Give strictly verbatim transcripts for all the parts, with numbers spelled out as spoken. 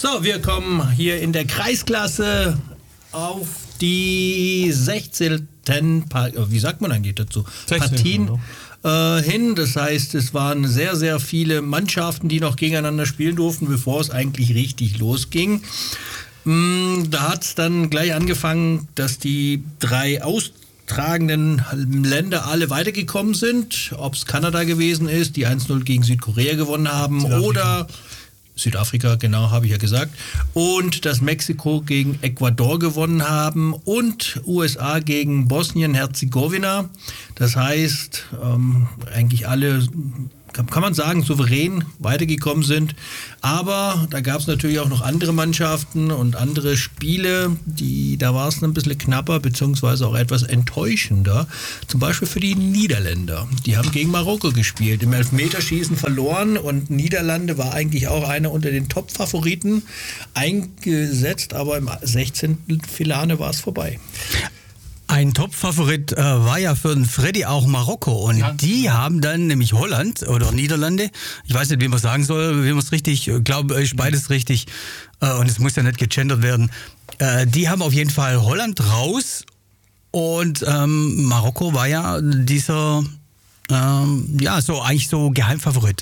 So, wir kommen hier in der Kreisklasse auf die sechzehnten Pa- wie sagt man eigentlich dazu? Partien äh, hin. Das heißt, es waren sehr, sehr viele Mannschaften, die noch gegeneinander spielen durften, bevor es eigentlich richtig losging. Mm, da hat es dann gleich angefangen, dass die drei austragenden Länder alle weitergekommen sind. Ob es Kanada gewesen ist, die eins null gegen Südkorea gewonnen haben, Südafrika. oder Südafrika, genau, habe ich ja gesagt. Und dass Mexiko gegen Ecuador gewonnen haben und U S A gegen Bosnien-Herzegowina. Das heißt, ähm, eigentlich alle, kann, kann man sagen, souverän weitergekommen sind. Aber da gab es natürlich auch noch andere Mannschaften und andere Spiele, die, da war es ein bisschen knapper, beziehungsweise auch etwas enttäuschender. Zum Beispiel für die Niederländer. Die haben gegen Marokko gespielt, im Elfmeterschießen verloren, und Niederlande war eigentlich auch einer unter den Top-Favoriten eingesetzt, aber im sechzehnten Finale war es vorbei. Ein Top-Favorit äh, war ja für den Freddy auch Marokko, und Ja. die haben dann nämlich Holland oder Niederlande, ich weiß nicht, wie man sagen soll, wie man es richtig, ich glaube, ist beides richtig, äh, und es muss ja nicht gegendert werden, äh, die haben auf jeden Fall Holland raus, und ähm, Marokko war ja dieser, ähm, ja, so eigentlich so Geheimfavorit.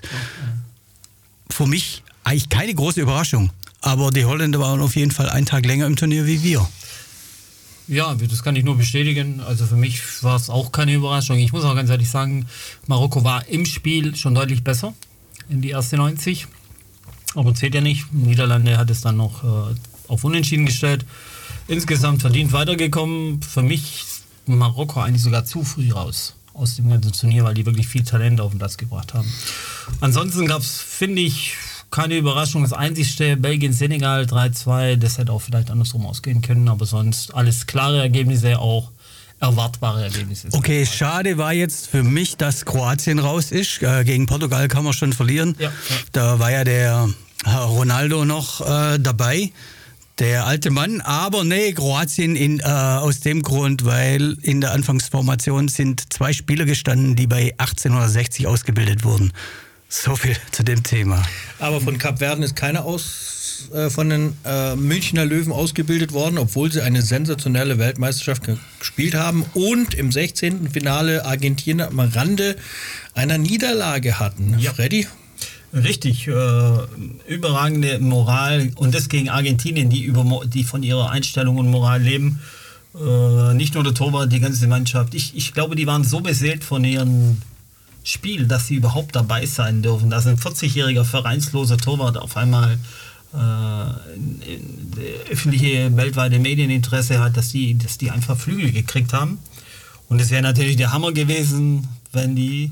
Für mich eigentlich keine große Überraschung, aber die Holländer waren auf jeden Fall einen Tag länger im Turnier wie wir. Ja, das kann ich nur bestätigen. Also für mich war es auch keine Überraschung. Ich muss auch ganz ehrlich sagen, Marokko war im Spiel schon deutlich besser in die erste neunzig. Aber zählt ja nicht. Niederlande hat es dann noch äh, auf Unentschieden gestellt. Insgesamt verdient weitergekommen. Für mich Marokko eigentlich sogar zu früh raus aus dem ganzen Turnier, weil die wirklich viel Talent auf den Platz gebracht haben. Ansonsten gab es, finde ich, keine Überraschung. Das einzigste, Belgien-Senegal drei zwei, das hätte auch vielleicht andersrum ausgehen können, aber sonst alles klare Ergebnisse, auch erwartbare Ergebnisse. Okay, schade war jetzt für mich, dass Kroatien raus ist. Äh, gegen Portugal kann man schon verlieren. Ja, ja. Da war ja der Herr Ronaldo noch äh, dabei, der alte Mann. Aber nee, Kroatien in, äh, aus dem Grund, weil in der Anfangsformation sind zwei Spieler gestanden, die bei achtzehnhundertsechzig ausgebildet wurden. So viel zu dem Thema. Aber von Kap Verden ist keiner aus, äh, von den äh, Münchner Löwen ausgebildet worden, obwohl sie eine sensationelle Weltmeisterschaft ge- gespielt haben und im sechzehnten Finale Argentinien am Rande einer Niederlage hatten. Ja. Freddy? Richtig, äh, überragende Moral, und das gegen Argentinien, die, über, Mo- die von ihrer Einstellung und Moral leben. Äh, nicht nur der Torwart, die ganze Mannschaft. Ich, ich glaube, die waren so beseelt von ihrem Spiel, dass sie überhaupt dabei sein dürfen. Dass ein vierzigjähriger vereinsloser Torwart auf einmal äh, in, in, öffentliche, weltweite Medieninteresse hat, dass die, dass die einfach Flügel gekriegt haben. Und es wäre natürlich der Hammer gewesen, wenn die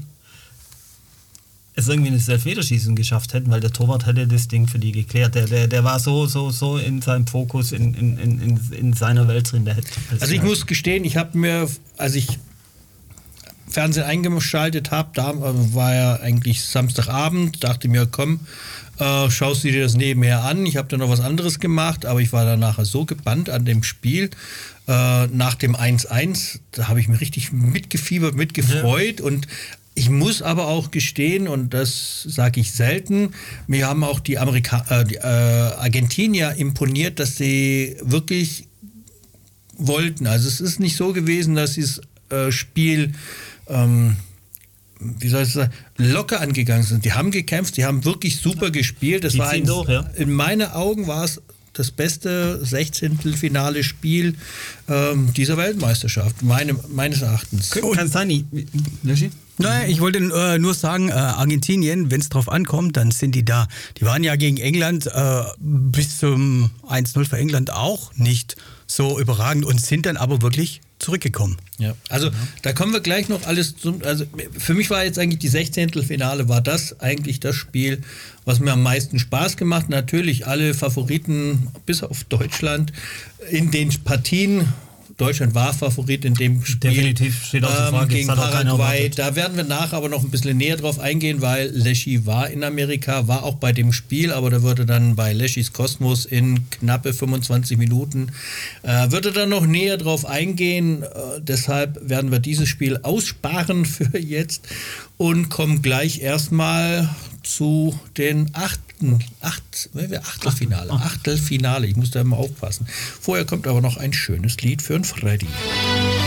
es irgendwie in das Elfmeterschießen geschafft hätten, weil der Torwart hätte das Ding für die geklärt. Der, der, der war so, so, so in seinem Fokus, in, in, in, in seiner Welt drin. Der hätte Also ich muss gestehen, ich habe mir, als ich Fernsehen eingeschaltet habe, da war ja eigentlich Samstagabend, dachte mir, komm, äh, schaust du dir das nebenher an. Ich habe dann noch was anderes gemacht, aber ich war dann nachher so gebannt an dem Spiel. Äh, nach dem eins eins, da habe ich mich richtig mitgefiebert, mitgefreut, ja. Und ich muss aber auch gestehen, und das sage ich selten, mir haben auch die, Amerika äh, die äh, Argentinier imponiert, dass sie wirklich wollten. Also es ist nicht so gewesen, dass sie das äh, Spiel ähm, wie soll ich sagen, locker angegangen sind. Die haben gekämpft, die haben wirklich super gespielt. Das Die war ein, durch, ja. In meinen Augen war es das beste sechzehntelfinale Spiel ähm, dieser Weltmeisterschaft, meine, meines Erachtens. Kann sein, ich- Löschi? Naja, ich wollte äh, nur sagen, äh, Argentinien, wenn es drauf ankommt, dann sind die da. Die waren ja gegen England äh, bis zum eins null für England auch nicht so überragend und sind dann aber wirklich zurückgekommen. Ja, also da kommen wir gleich noch alles zum, also für mich war jetzt eigentlich die Sechzehntelfinale, war das eigentlich das Spiel, was mir am meisten Spaß gemacht. Natürlich alle Favoriten, bis auf Deutschland, in den Partien. Deutschland war Favorit in dem Spiel. Definitiv, steht außer Frage. Ähm, gegen Das hat auch keiner Paraguay. erwartet. Da werden wir nachher aber noch ein bisschen näher drauf eingehen, weil Leschi war in Amerika, war auch bei dem Spiel, aber da würde dann bei Leschis Kosmos in knappe fünfundzwanzig Minuten, äh, würde dann noch näher drauf eingehen. Äh, deshalb werden wir dieses Spiel aussparen für jetzt und kommen gleich erstmal zu den acht achten, acht, Achtelfinale, Achtelfinale. Ich muss da immer aufpassen. Vorher kommt aber noch ein schönes Lied für einen Freddy.